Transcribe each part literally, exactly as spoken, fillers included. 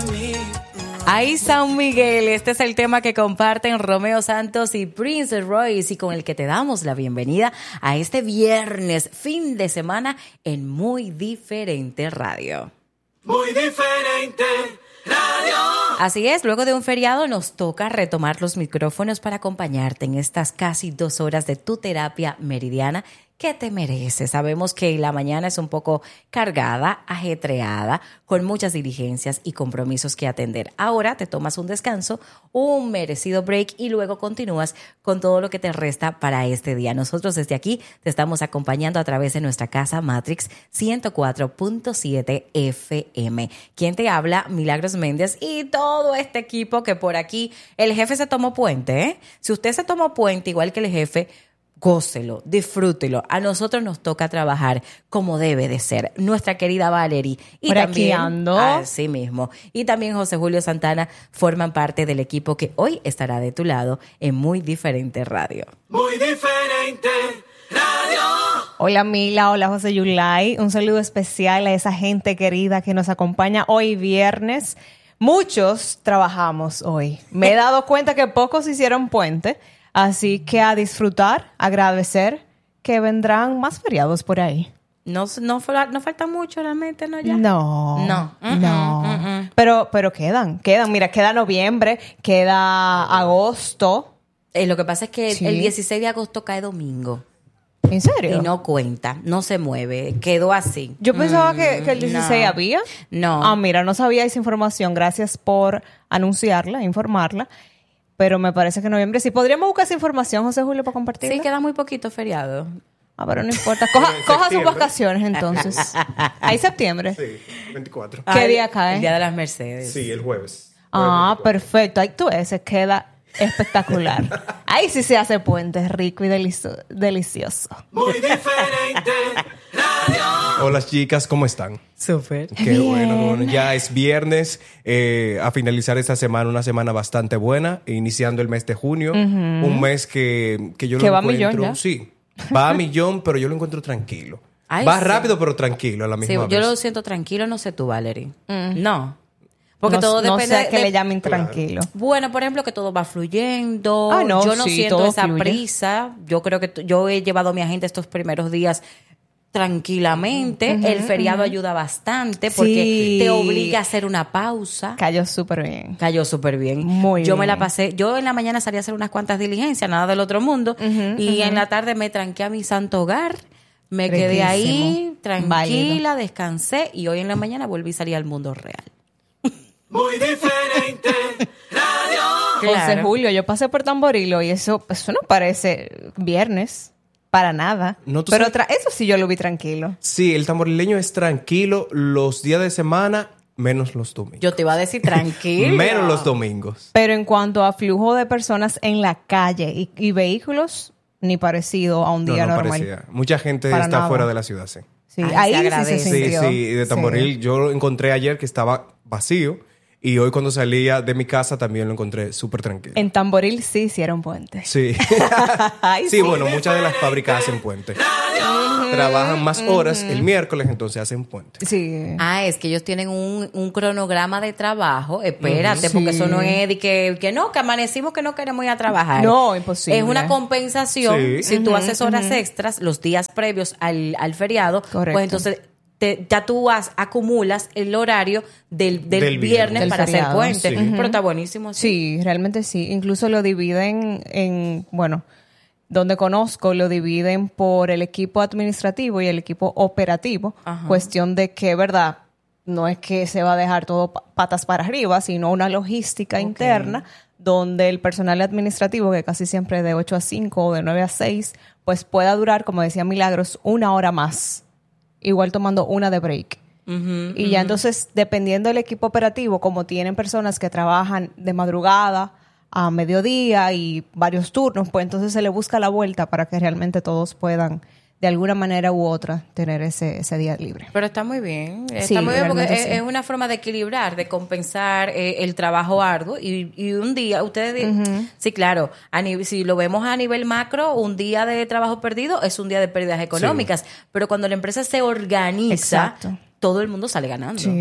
Ay, San Miguel, este es el tema que comparten Romeo Santos y Prince Royce y con el que te damos la bienvenida a este viernes, fin de semana en Muy Diferente Radio. Muy Diferente Radio. Así es, luego de un feriado nos toca retomar los micrófonos para acompañarte en estas casi dos horas de tu terapia meridiana que te mereces. Sabemos que la mañana es un poco cargada, ajetreada, con muchas diligencias y compromisos que atender. Ahora te tomas un descanso, un merecido break y luego continúas con todo lo que te resta para este día. Nosotros desde aquí te estamos acompañando a través de nuestra casa Matrix ciento cuatro punto siete F M. ¿Quién te habla? Milagros Méndez y todo este equipo que por aquí, el jefe se tomó puente, ¿eh? Si usted se tomó puente igual que el jefe, gócelo, disfrútelo. A nosotros nos toca trabajar como debe de ser. Nuestra querida Valerie y Por también aquí ando. así mismo. Y también José Julio Santana forman parte del equipo que hoy estará de tu lado en Muy Diferente Radio. Muy Diferente Radio. Hola Mila, hola José Yulay. Un saludo especial a esa gente querida que nos acompaña hoy viernes. Muchos trabajamos hoy. Me he dado cuenta que pocos hicieron puente. Así que a disfrutar, agradecer que vendrán más feriados por ahí. No, no, no falta mucho realmente, ¿no? Ya. No. No. Mm-mm, no. mm-mm. Pero, pero quedan, quedan. Mira, queda noviembre, queda agosto. Eh, lo que pasa es que Sí. el dieciséis de agosto cae domingo. ¿En serio? Y no cuenta, no se mueve, quedó así. Yo pensaba que, que el dieciséis no. había. No. Ah, mira, no sabía esa información. Gracias por anunciarla, informarla. Pero me parece que noviembre sí. ¿Podríamos buscar esa información, José Julio, para compartirla? Sí, queda muy poquito feriado. Ah, pero no importa. Coja, En coja sus septiembre. vacaciones, entonces. ¿Hay septiembre? Sí, veinticuatro. ¿Qué Ah, día cae? El Día de las Mercedes. Sí, el jueves. Ah, Jueves veinticuatro. perfecto. Ahí tú ese queda espectacular. Ahí sí se hace puente rico y delicio- delicioso. Muy Diferente Radio. Hola chicas, ¿cómo están? Súper. Qué bueno, qué bueno. Ya es viernes, eh, a finalizar esta semana, una semana bastante buena, iniciando el mes de junio, un mes que, que yo Que lo va a encuentro... millón ya. Sí, va a millón, pero yo lo encuentro tranquilo. Ay, va sí. rápido, pero tranquilo a la Sí, misma yo vez. lo siento tranquilo, no sé tú, Valerie. No. Porque no, todo no depende sé a qué de- le llamen Claro. tranquilo. Bueno, por ejemplo, que todo va fluyendo. Ah, no, yo no sí, siento todo esa fluye. prisa. Yo creo que t- yo he llevado a mi agenda estos primeros días tranquilamente. El feriado ayuda bastante porque Sí. te obliga a hacer una pausa. Cayó súper bien. Cayó súper bien. Muy yo me la bien. pasé. Yo en la mañana salí a hacer unas cuantas diligencias, nada del otro mundo. y en la tarde me tranqué a mi santo hogar. Me quedé ahí Riquísimo. tranquila, Válido. descansé y hoy en la mañana volví a salir al mundo real. Muy Diferente Radio. José Claro. Julio, yo pasé por Tamborilo y eso, eso no parece viernes. Para nada. No, tú Pero sabes- tra- eso sí yo lo vi tranquilo. Sí, el tamborileño es tranquilo los días de semana, menos los domingos. Yo te iba a decir tranquilo. Menos los domingos. Pero en cuanto a flujo de personas en la calle y, y vehículos, ni parecido a un No, día no normal. parecía. Mucha gente Para está nada. fuera de la ciudad, sí. Sí, Ay, ahí se sí se agradece. Sí, sintió. sí, de Tamboril. Yo lo encontré ayer que estaba vacío y hoy cuando salía de mi casa también lo encontré súper tranquilo. En Tamboril sí hicieron puentes. Sí. Ay, sí, bueno, muchas de las fábricas hacen puente. Trabajan más horas el miércoles, entonces hacen puente. Sí. Ah, es que ellos tienen un, un cronograma de trabajo. Espérate, Ujú. porque Sí. eso no es de que, que no, que amanecimos que no queremos ir a trabajar. No, imposible. Es una compensación. Sí. Si tú haces horas extras los días previos al, al feriado, Correcto. pues entonces te- ya tú has- acumulas el horario del, del, Del viernes, viernes. Del para feriado, hacer puente. sí. Pero está buenísimo. Sí, realmente sí. Incluso lo dividen en, bueno, donde conozco, lo dividen por el equipo administrativo y el equipo operativo. Ajá. Cuestión de que, ¿verdad? No es que se va a dejar todo pa- patas para arriba, sino una logística interna donde el personal administrativo, que casi siempre es de ocho a cinco o de nueve a seis, pues pueda durar, como decía Milagros, una hora más. Igual tomando una de break. Ujú, Y ya entonces, dependiendo del equipo operativo, como tienen personas que trabajan de madrugada a mediodía y varios turnos, pues entonces se le busca la vuelta para que realmente todos puedan, de alguna manera u otra, tener ese, ese día libre. Pero está muy bien. Está Sí, muy bien porque realmente es, sí. es una forma de equilibrar, de compensar eh, el trabajo arduo. Y, y un día, ustedes di- sí, claro, a nivel- si lo vemos a nivel macro, un día de trabajo perdido es un día de pérdidas económicas. Pero cuando la empresa se organiza, Exacto. todo el mundo sale ganando. Sí.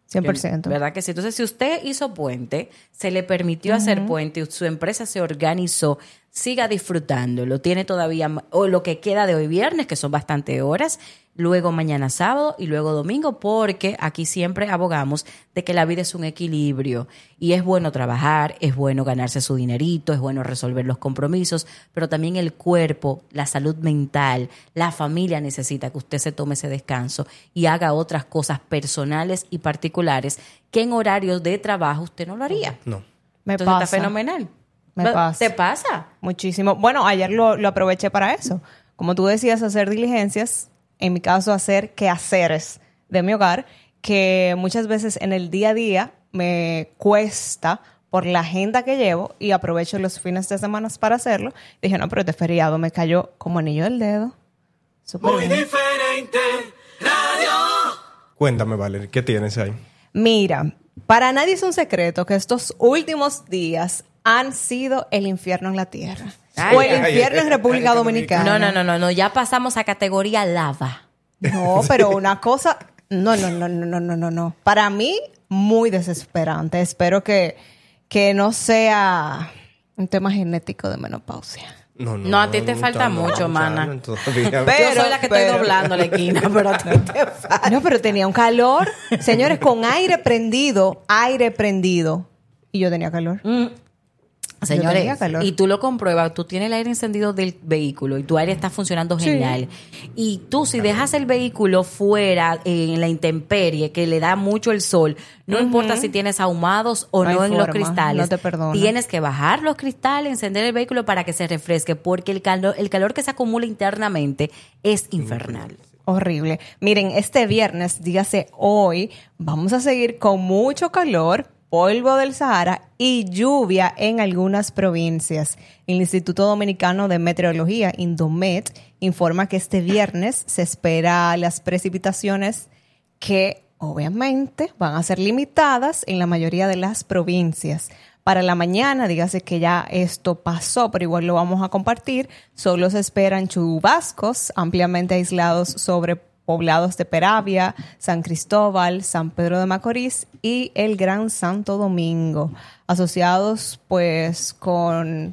cien por ciento. ¿Verdad que sí? Entonces, si usted hizo puente, se le permitió uh-huh. hacer puente, su empresa se organizó, siga disfrutándolo. Tiene todavía, o lo que queda de hoy viernes, que son bastante horas, luego mañana sábado y luego domingo, porque aquí siempre abogamos de que la vida es un equilibrio y es bueno trabajar, es bueno ganarse su dinerito, es bueno resolver los compromisos, pero también el cuerpo, la salud mental, la familia necesita que usted se tome ese descanso y haga otras cosas personales y particulares que en horarios de trabajo usted no lo haría. No. Me Entonces pasa. está fenomenal. Me pasa. ¿Te pasa? Muchísimo. Bueno, ayer lo, lo aproveché para eso. Como tú decías, hacer diligencias, en mi caso hacer quehaceres de mi hogar, que muchas veces en el día a día me cuesta por la agenda que llevo y aprovecho los fines de semana para hacerlo. Dije, no, pero este feriado me cayó como anillo del dedo. Súper Muy bien. diferente, radio. Cuéntame, Valerie, ¿qué tienes ahí? Mira, para nadie es un secreto que estos últimos días han sido el infierno en la tierra. Ay, o el ay, infierno ay, en República ay, Dominicana. No, no, no, no, no, ya pasamos a categoría lava. No, pero una cosa... No, no, no, no, no, no, no, no. Para mí, muy desesperante. Espero que, que no sea un tema genético de menopausia. No, No, a ti te falta no, mucho, ya, mana. no, todavía. Pero- Yo soy la que pero- estoy doblando la esquina, pero a ti te falta. No, pero tenía un calor. Señores, con aire prendido, aire prendido. Y yo tenía calor. Mm. Yo tenía Señores, calor. y tú lo compruebas, tú tienes el aire encendido del vehículo y tu aire está funcionando Sí. genial. Y tú si dejas el vehículo fuera, eh, en la intemperie, que le da mucho el sol, no importa si tienes ahumados o No no, hay en los forma, cristales, no te perdona. tienes que bajar los cristales, encender el vehículo para que se refresque, porque el calor, el calor que se acumula internamente es infernal. Horrible. Miren, este viernes, dígase hoy, vamos a seguir con mucho calor, polvo del Sahara y lluvia en algunas provincias. El Instituto Dominicano de Meteorología, Indomet, informa que este viernes se espera las precipitaciones que obviamente van a ser limitadas en la mayoría de las provincias. Para la mañana, dígase que ya esto pasó, pero igual lo vamos a compartir. Solo se esperan chubascos ampliamente aislados sobre poblados de Peravia, San Cristóbal, San Pedro de Macorís y el Gran Santo Domingo, asociados pues con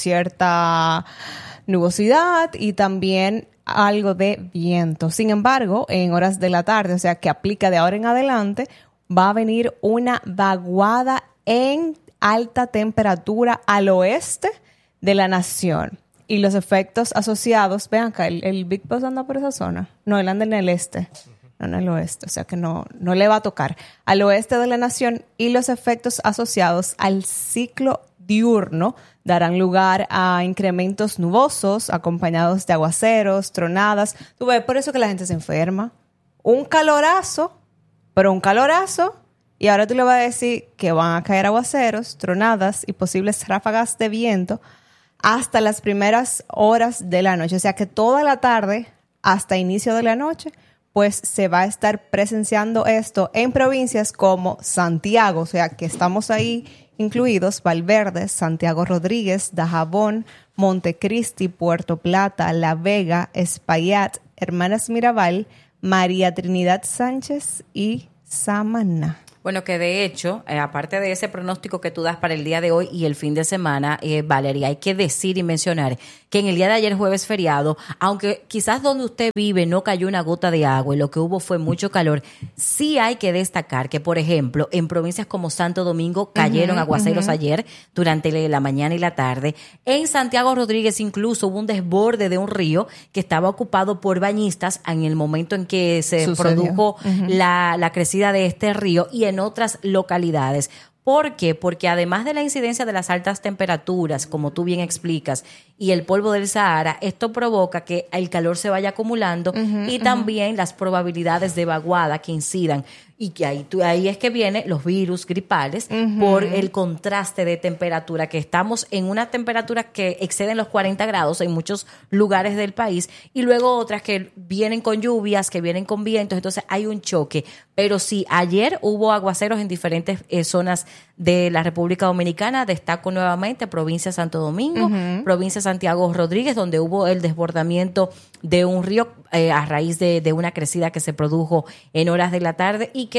cierta nubosidad y también algo de viento. Sin embargo, en horas de la tarde, o sea que aplica de ahora en adelante, va a venir una vaguada en alta temperatura al oeste de la nación. Y los efectos asociados, vean acá, el, el Big Boss anda por esa zona. No, él anda en el este, no en el oeste, o sea que no, no le va a tocar. Al oeste de la nación y los efectos asociados al ciclo diurno darán lugar a incrementos nubosos acompañados de aguaceros, tronadas. Tú ves, por eso que la gente se enferma. Un calorazo, pero un calorazo. Y ahora tú le vas a decir que van a caer aguaceros, tronadas y posibles ráfagas de viento hasta las primeras horas de la noche. O sea que toda la tarde hasta inicio de la noche, pues se va a estar presenciando esto en provincias como Santiago, o sea que estamos ahí incluidos Valverde, Santiago Rodríguez, Dajabón, Montecristi, Puerto Plata, La Vega, Espaillat, Hermanas Mirabal, María Trinidad Sánchez y Samaná. Bueno, que de hecho, eh, aparte de ese pronóstico que tú das para el día de hoy y el fin de semana, eh, Valeria, hay que decir y mencionar que en el día de ayer, jueves feriado, aunque quizás donde usted vive no cayó una gota de agua y lo que hubo fue mucho calor, sí hay que destacar que, por ejemplo, en provincias como Santo Domingo cayeron Uh-huh, aguaceros uh-huh. ayer durante la mañana y la tarde. En Santiago Rodríguez incluso hubo un desborde de un río que estaba ocupado por bañistas en el momento en que se Sucedió. produjo la, la crecida de este río y en otras localidades. ¿Por qué? Porque además de la incidencia de las altas temperaturas, como tú bien explicas, y el polvo del Sahara, esto provoca que el calor se vaya acumulando Uh-huh, y también las probabilidades de vaguada que incidan. Y que ahí, tú- ahí es que vienen los virus gripales Uh-huh. por el contraste de temperatura, que estamos en una temperatura que exceden los cuarenta grados en muchos lugares del país y luego otras que vienen con lluvias, que vienen con vientos, entonces hay un choque. Pero sí, ayer hubo aguaceros en diferentes eh, zonas de la República Dominicana, destaco nuevamente provincia de Santo Domingo, Uh-huh. provincia de Santiago Rodríguez, donde hubo el desbordamiento de un río eh, a raíz de, de una crecida que se produjo en horas de la tarde y que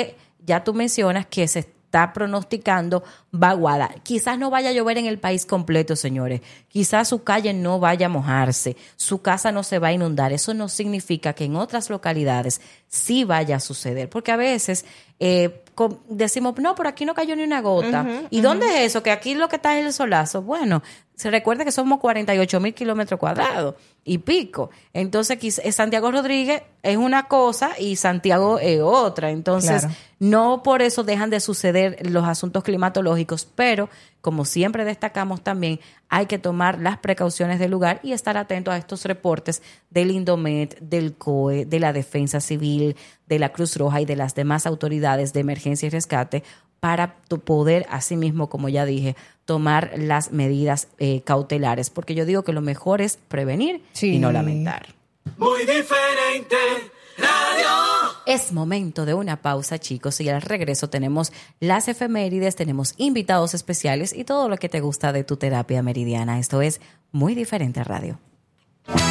ya tú mencionas que se está pronosticando vaguada. Quizás no vaya a llover en el país completo, señores. Quizás su calle no vaya a mojarse, su casa no se va a inundar. Eso no significa que en otras localidades sí vaya a suceder, porque a veces eh, com- decimos, no, por aquí no cayó ni una gota. Uh-huh, ¿Y uh-huh. dónde es eso? Que aquí lo que está es el solazo. Bueno, se recuerda que somos cuarenta y ocho mil kilómetros cuadrados y pico. Entonces, quiz- Santiago Rodríguez es una cosa y Santiago es otra. Entonces, Claro. no por eso dejan de suceder los asuntos climatológicos, pero como siempre destacamos también, hay que tomar las precauciones del lugar y estar atento a estos reportes del Indomet, del C O E, de la Defensa Civil, de la Cruz Roja y de las demás autoridades de emergencia y rescate para tu poder, asimismo, como ya dije, tomar las medidas eh, cautelares, porque yo digo que lo mejor es prevenir Sí. y no lamentar. Muy diferente, radio. Es momento de una pausa, chicos, y al regreso tenemos las efemérides, tenemos invitados especiales y todo lo que te gusta de tu terapia meridiana. Esto es Muy Diferente Radio.